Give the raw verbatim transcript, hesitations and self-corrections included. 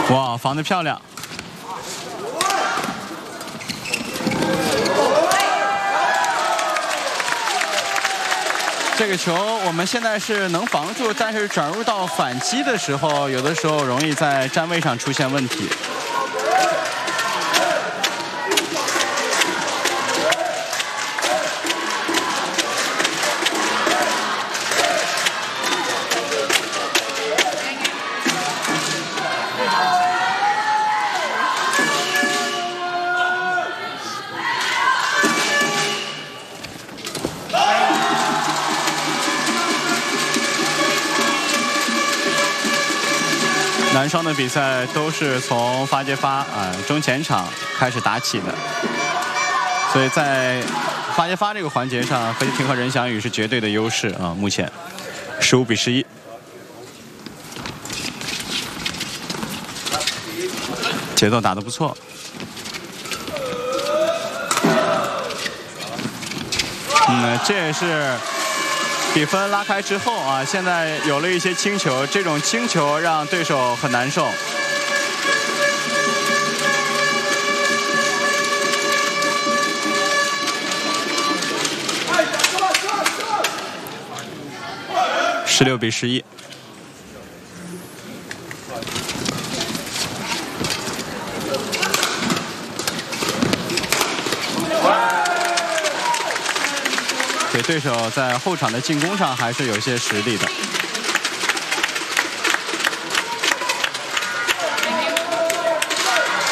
哇，防得漂亮！这个球我们现在是能防住，但是转入到反击的时候，有的时候容易在站位上出现问题。 男双的比赛都是从发接发啊中前场开始打起的，所以在发接发这个环节上，何继廷和任翔宇是绝对的优势啊。目前十五比十一，节奏打得不错。嗯，这也是。 比分拉开之后啊，现在有了一些轻球，这种轻球让对手很难受。十六比十一。对手在后场的进攻上还是有些实力的。